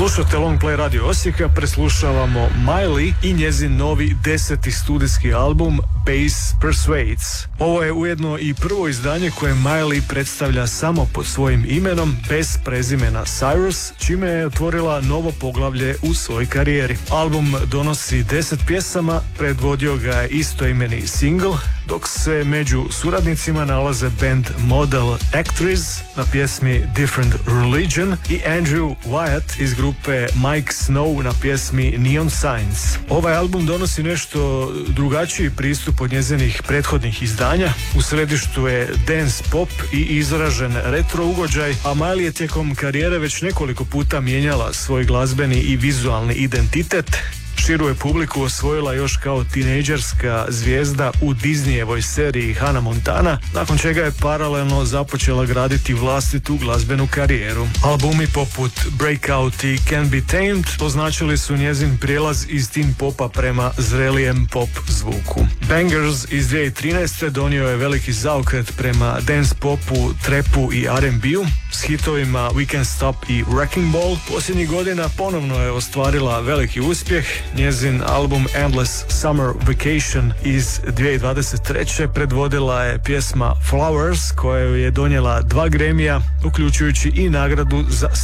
Slušate Long Play Radio Osijeka, preslušavamo Miley i njezin novi 10. studijski album Bass Persuades. Ovo je ujedno i prvo izdanje koje Miley predstavlja samo pod svojim imenom, bez prezimena Cyrus, čime je otvorila novo poglavlje u svojoj karijeri. Album donosi 10 pjesama, predvodio ga je istoimeni single, dok se među suradnicima nalaze band Model Actress na pjesmi Different Religion i Andrew Wyatt iz grupe Mike Snow na pjesmi Neon Signs. Ovaj album donosi nešto drugačiji pristup od njezinih prethodnih izdanja. U središtu je dance pop i izražen retro ugođaj, a Miley je tijekom karijere već nekoliko puta mijenjala svoj glazbeni i vizualni identitet. Širu je publiku osvojila još kao tinejdžerska zvijezda u Disneyevoj seriji Hannah Montana, nakon čega je paralelno započela graditi vlastitu glazbenu karijeru. Albumi poput Breakout i Can't Be Tamed označili su njezin prijelaz iz teen popa prema zrelijem pop zvuku. Bangers iz 2013. donio je veliki zaokret prema dance popu, trapu i R&B-u s hitovima We Can't Stop i Wrecking Ball. Posljednjih godina ponovno je ostvarila veliki uspjeh. Njezin album Endless Summer Vacation iz 2023. predvodila je pjesma Flowers, koja je donijela 2 Grammyja, uključujući i nagradu za